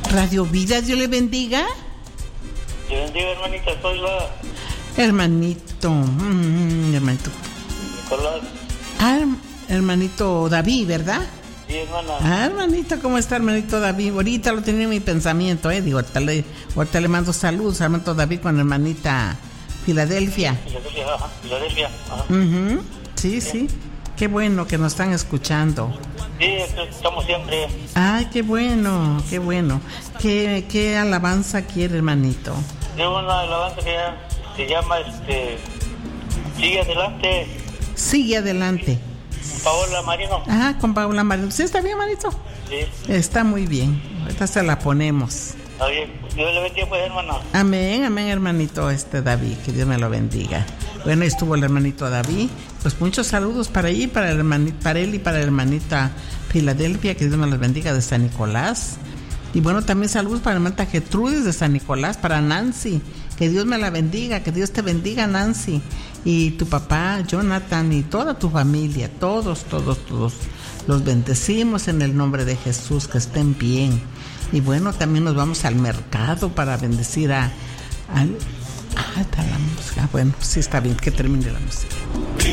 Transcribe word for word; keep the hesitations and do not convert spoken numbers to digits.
Radio Vida, Dios le bendiga. Dios bendiga, hermanita, soy la... Hermanito, mm, hermanito. Nicolás. Ah, hermanito David, ¿verdad? Sí, hermana. Ah, hermanito, ¿cómo está, hermanito David? Ahorita lo tenía en mi pensamiento, ¿eh? Digo, ahorita le, ahorita le mando saludos, hermanito David, con hermanita Filadelfia. Filadelfia, ajá, Filadelfia. Ajá. Uh-huh. Sí, sí. Qué bueno que nos están escuchando. Sí, estamos siempre. Ay, qué bueno, qué bueno. ¿Qué, qué alabanza quiere, hermanito? De una alabanza que ya se llama, este... Sigue adelante. Sigue adelante. Paola Marino. Ah, con Paola Marino. ¿Sí está bien, hermanito? Sí. Está muy bien. Ahorita se la ponemos. Está bien. Dios le bendiga, pues, hermano. Amén, amén, hermanito este David. Que Dios me lo bendiga. Bueno, estuvo el hermanito David. Pues muchos saludos para allí, para, el hermanito, para él y para la hermanita Filadelfia. Que Dios me los bendiga, de San Nicolás. Y bueno, también saludos para la hermanita Gertrudis de San Nicolás, para Nancy. Que Dios me la bendiga, que Dios te bendiga, Nancy. Y tu papá, Jonathan, y toda tu familia, todos, todos, todos. Los bendecimos en el nombre de Jesús, que estén bien. Y bueno, también nos vamos al mercado para bendecir a... a ah, está la música. Bueno, sí está bien, que termine la música.